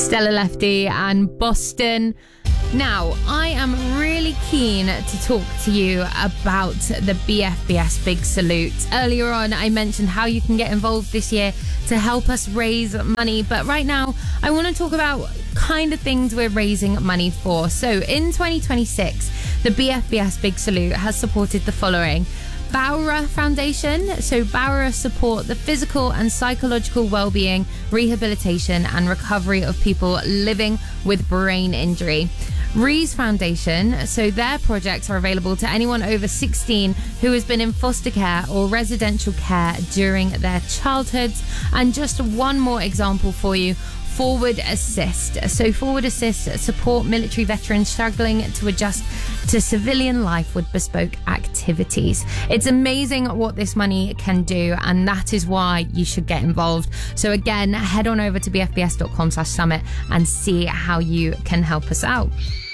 Stella Lefty and Boston. Now, I am really keen to talk to you about the BFBS Big Salute. Earlier on, I mentioned how you can get involved this year to help us raise money. But right now, I want to talk about kind of things we're raising money for. So in 2026, the BFBS Big Salute has supported the following. Bowra Foundation. So Bowra support the physical and psychological well-being, rehabilitation and recovery of people living with brain injury. Rees Foundation, so their projects are available to anyone over 16 who has been in foster care or residential care during their childhoods. And just one more example for you. Forward Assist. So Forward Assist support military veterans struggling to adjust to civilian life with bespoke activities. It's amazing what this money can do, and that is why you should get involved. So again, head on over to bfbs.com/summit and see how you can help us out.